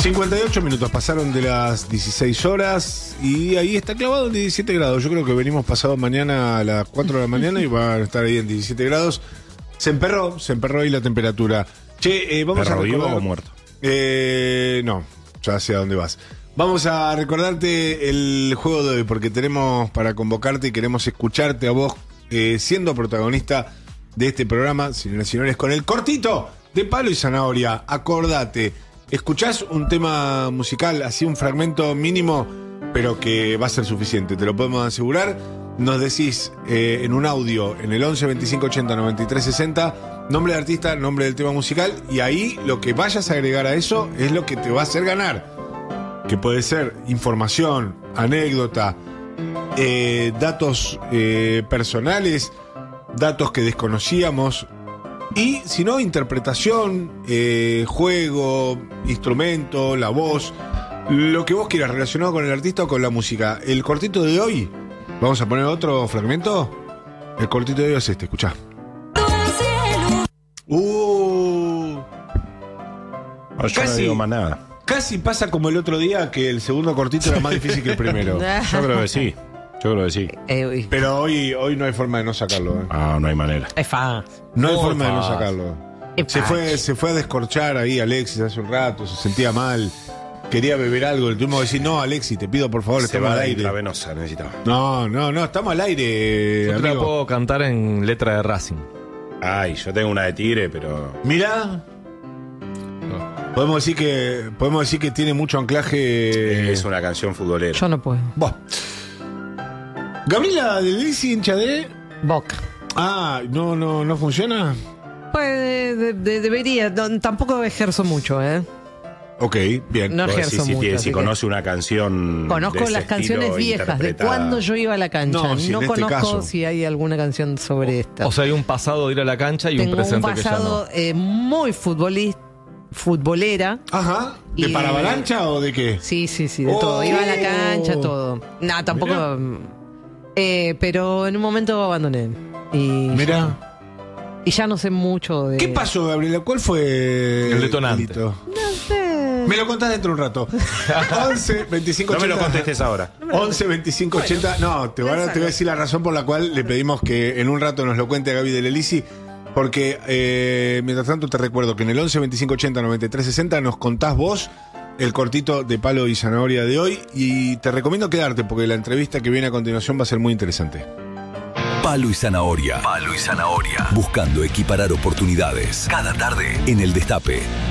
58 minutos pasaron de las 16 horas y ahí está clavado en 17 grados. Yo creo que venimos pasado mañana a las 4 de la mañana y va a estar ahí en 17 grados. Se emperró ahí la temperatura. Che, vamos ¿Perro a recordar... vivo o muerto? No, ya sé a dónde vas. Vamos a recordarte el juego de hoy porque tenemos para convocarte y queremos escucharte a vos siendo protagonista de este programa, señoras y señores, con el cortito de Palo y Zanahoria. Acordate, escuchás un tema musical, así un fragmento mínimo, pero que va a ser suficiente, te lo podemos asegurar. Nos decís en un audio, en el 11 25 80 93 60, nombre de artista, nombre del tema musical, y ahí lo que vayas a agregar a eso es lo que te va a hacer ganar. Que puede ser información, anécdota, datos personales, datos que desconocíamos, y si no, interpretación, juego, instrumento, la voz, lo que vos quieras relacionado con el artista o con la música. El cortito de hoy, vamos a poner otro fragmento. El cortito de hoy es este, escuchá. Yo Casi. no digo más nada. Casi pasa como el otro día, que el segundo cortito era más difícil que el primero. Yo creo que sí. Pero hoy no hay forma de no sacarlo. No hay manera. Es fácil. No hay Muy forma de no fácil. sacarlo. Es Se fue a descorchar ahí Alexis hace un rato, se sentía mal, quería beber algo, le tuvimos que decir, no, Alexis, te pido por favor, Se estamos va al de aire. intravenosa, necesitaba. No, estamos al aire, Yo te la amigo. puedo cantar en letra de Racing. Ay, yo tengo una de Tigre, pero... Mirá, podemos decir que tiene mucho anclaje. Es una canción futbolera. Yo no puedo. Buah. Gabriela de Lisi, hincha de... Boca. No funciona. Pues debería. Tampoco ejerzo mucho, ¿eh? Ok, bien. No Vos ejerzo decís, mucho. si así que conoce una canción. conozco de ese las canciones estilo viejas, de interpretada. cuando yo iba a la cancha. No, si en este conozco caso. si hay alguna canción sobre esta. O sea, hay un pasado de ir a la cancha y Tengo un presente que ya pasado no. muy futbolera. Ajá. ¿De Y- paravalancha o de qué? Sí, de todo. Iba a la cancha, todo. No, tampoco. Pero en un momento abandoné. Mira. Y ya no sé mucho de. ¿Qué pasó, Gabriela? ¿Cuál fue El detonante. delito? No sé. Me lo contás dentro de un rato. 11 25 No me 80. lo contestes ahora. 11 25 80. No, te voy a decir la razón por la cual le pedimos que en un rato nos lo cuente a Gaby de Lelisi. Porque mientras tanto te recuerdo que en el 11 25 80 93 60 nos contás vos el cortito de Palo y Zanahoria de hoy. Y te recomiendo quedarte porque la entrevista que viene a continuación va a ser muy interesante. Palo y Zanahoria. Palo y Zanahoria. Buscando equiparar oportunidades. Cada tarde en El Destape.